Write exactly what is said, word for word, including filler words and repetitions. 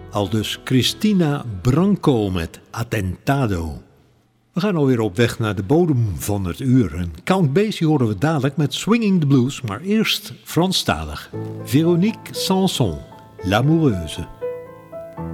Aldus Cristina Branco met Attentado. We gaan alweer op weg naar de bodem van het uur. En Count Basie horen we dadelijk met Swinging the Blues, maar eerst Franstalig. Véronique Sanson, L'Amoureuse.